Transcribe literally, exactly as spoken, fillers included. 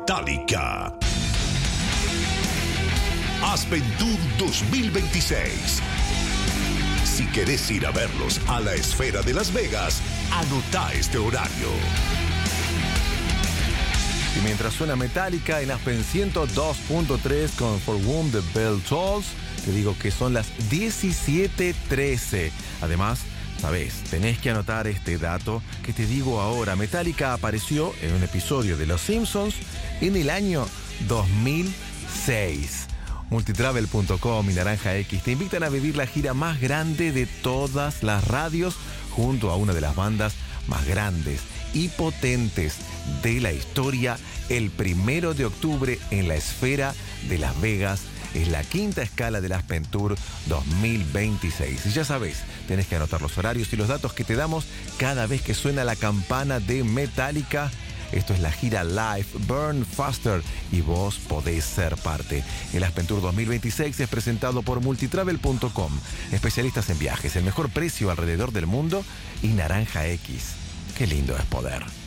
Metallica. Aspen Tour dos mil veintiséis. Si querés ir a verlos a la Esfera de Las Vegas, anotá este horario. Y mientras suena Metallica en Aspen ciento dos punto tres con For Whom the Bell Tolls, te digo que son las diecisiete trece. Además, sabes, tenés que anotar este dato que te digo ahora. Metallica apareció en un episodio de Los Simpsons en el año dos mil seis. Multitravel punto com y Naranja X te invitan a vivir la gira más grande de todas las radios junto a una de las bandas más grandes y potentes de la historia el primero de octubre en la Esfera de Las Vegas. Es la quinta escala del Aspen Tour dos mil veintiséis. Y ya sabes, tenés que anotar los horarios y los datos que te damos cada vez que suena la campana de Metallica. Esto es la gira Live Burn Faster y vos podés ser parte. El Aspen Tour dos mil veintiséis es presentado por Multitravel punto com, especialistas en viajes, el mejor precio alrededor del mundo y Naranja X. Qué lindo es poder.